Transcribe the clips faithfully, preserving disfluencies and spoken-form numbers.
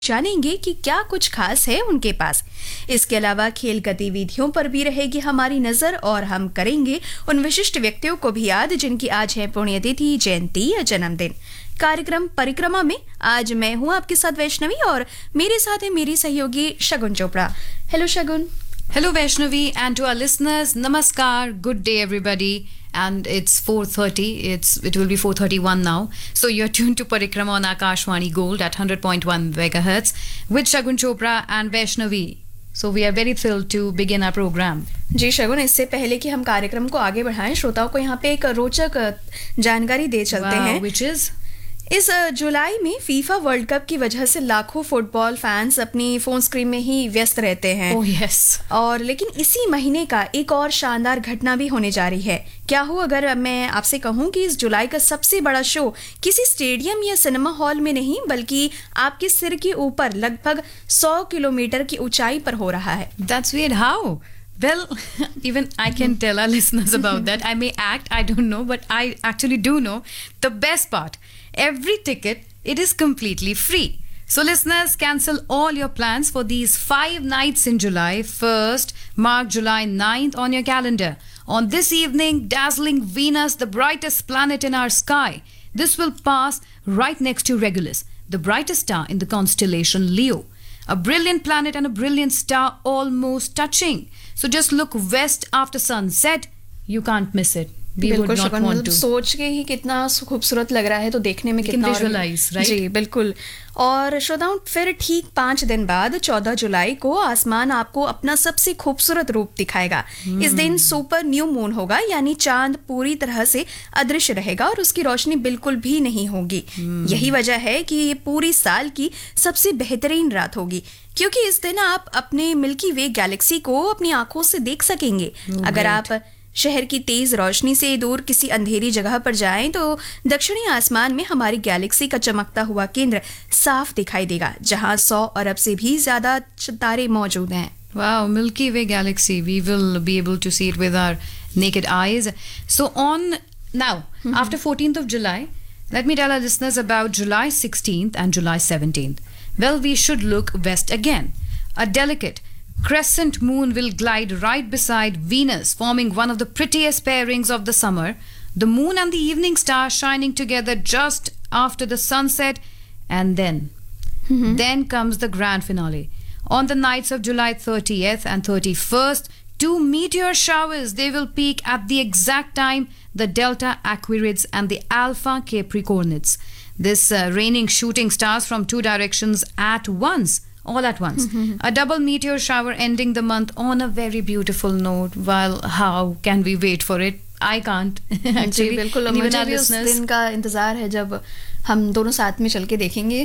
जानेंगे कि क्या कुछ खास है उनके पास। इसके अलावा खेल गतिविधियों पर भी रहेगी हमारी नजर और हम करेंगे उन विशिष्ट व्यक्तियों को भी याद जिनकी आज है पुण्यतिथि, जयंती या जन्मदिन। कार्यक्रम परिक्रमा में आज मैं हूं आपके साथ वैष्णवी और मेरे साथ है मेरी सहयोगी शगुन Chopra. Hello Shagun. Hello Vaishnavi, and to our listeners, namaskar, good day everybody, and it's four thirty, it's it will be four thirty-one now, so you're tuned to Parikrama on Akashvani Gold at one hundred point one megahertz with Shagun Chopra and Vaishnavi. So we are very thrilled to begin our program. जी शगुन, इससे पहले कि हम कार्यक्रम को आगे बढ़ाएं, श्रोताओं को यहाँ पे एक रोचक जानकारी दे चलते wow, हैं। which is? इस जुलाई में फीफा वर्ल्ड कप की वजह से लाखों फुटबॉल फैंस अपनी फोन स्क्रीन में ही व्यस्त रहते हैं। oh, yes. और लेकिन इसी महीने का एक और शानदार घटना भी होने जा रही है। क्या हो अगर मैं आपसे कहूं कि इस जुलाई का सबसे बड़ा शो किसी स्टेडियम या सिनेमा हॉल में नहीं बल्कि आपके सिर के ऊपर लगभग सौ किलोमीटर की ऊंचाई पर हो रहा है। That's weird. How? Well, even I can tell our listeners about that. I may act, I don't know, but I actually do know. The best part, every ticket, it is completely free. So listeners, cancel all your plans for these five nights in July. First, mark July ninth on your calendar. On this evening, dazzling Venus, the brightest planet in our sky. This will pass right next to Regulus, the brightest star in the constellation Leo. A brilliant planet and a brilliant star almost touching. So just look west after sunset. You can't miss it. We would not want to. सोच के ही कितना खूबसूरत लग रहा है तो देखने में कितना visualize, right? जी बिल्कुल। और श्रोताओं, फिर ठीक पाँच दिन बाद चौदह जुलाई को आसमान आपको अपना सबसे खूबसूरत रूप दिखाएगा। hmm. इस दिन सुपर न्यू मून होगा, यानी चांद पूरी तरह से अदृश्य रहेगा और उसकी रोशनी बिल्कुल भी नहीं होगी। hmm. यही वजह है कि ये पूरी साल की सबसे बेहतरीन रात होगी, क्योंकि इस दिन आप अपने मिल्की वे गैलेक्सी को अपनी आंखों से देख सकेंगे। oh, अगर right. आप शहर की तेज रोशनी से दूर किसी अंधेरी जगह पर जाएं तो दक्षिणी आसमान में हमारी गैलेक्सी का चमकता हुआ केंद्र साफ दिखाई देगा, जहां सौ अरब से भी ज्यादा तारे मौजूद हैं। Wow, Milky Way galaxy. We will be able to see it with our naked eyes. So on now, mm-hmm. after fourteenth of July, let me tell our listeners about July sixteenth and July seventeenth. Well, we should look west again. A delicate crescent moon will glide right beside Venus, forming one of the prettiest pairings of the summer. The moon and the evening star shining together just after the sunset, and then, mm-hmm. then comes the grand finale. On the nights of July thirtieth and thirty-first, two meteor showers, they will peak at the exact time, the Delta Aquarids and the Alpha Capricornids. This uh, raining shooting stars from two directions at once. All at once. Mm-hmm. A double meteor shower ending the month on a very beautiful note. Well, how can we wait for it? I can't. Actually, बिल्कुल मुझे भी उस दिन का इंतजार है जब हम दोनों साथ में चल के देखेंगे।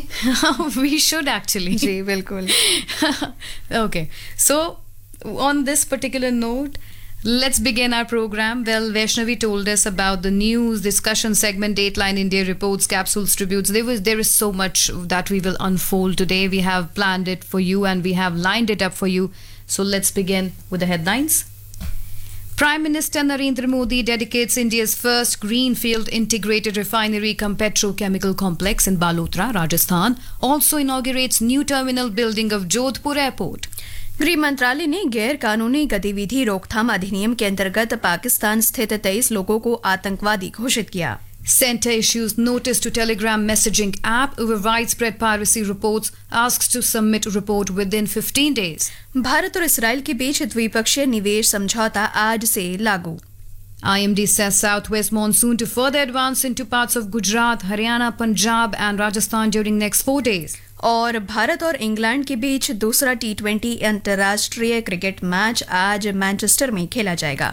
We should actually. जी बिल्कुल। Okay, so on this particular note, let's begin our program. Well, Vaishnavi told us about the news, discussion segment, Dateline India reports, capsules, tributes. There was, there is so much that we will unfold today. We have planned it for you and we have lined it up for you. So let's begin with the headlines. Prime Minister Narendra Modi dedicates India's first greenfield integrated refinery cum petrochemical complex in Balotra, Rajasthan. Also inaugurates new terminal building of Jodhpur Airport. गृह मंत्रालय ने गैर कानूनी गतिविधि रोकथाम अधिनियम के अंतर्गत पाकिस्तान स्थित तेईस लोगों को आतंकवादी घोषित किया। Center issues notice to Telegram messaging app over widespread piracy reports, asks to submit report within fifteen days. Bharat और इस्राएल के बीच द्विपक्षीय निवेश समझौता आज से लागू। I M D says southwest monsoon to further advance into parts of Gujarat, Haryana, Punjab and Rajasthan during next four days. और भारत और इंग्लैंड के बीच दूसरा टी ट्वेंटी अंतर्राष्ट्रीय क्रिकेट मैच आज मैनचेस्टर में खेला जाएगा।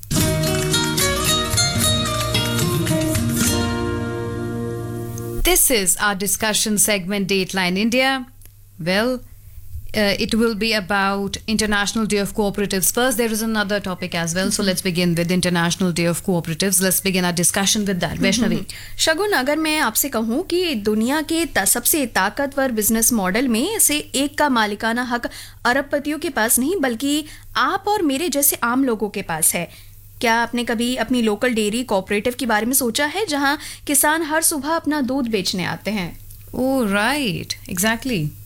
This is our discussion segment, Dateline India. Well, uh, it will be about International Day of Cooperatives. First, there is another topic as well. So let's begin with International Day of Cooperatives. Let's begin our discussion with that. Vaishnavi. शगुन, अगर मैं आपसे कहूं कि दुनिया के सबसे ताकतवर business model में से एक का मालिकाना हक अरबपतियों के पास नहीं बल्कि आप और मेरे जैसे आम लोगों के पास है, क्या आपने कभी अपनी लोकल डेयरी कोऑपरेटिव के बारे में सोचा है जहां किसान हर सुबह अपना दूध बेचने आते हैं? Oh, right. Exactly.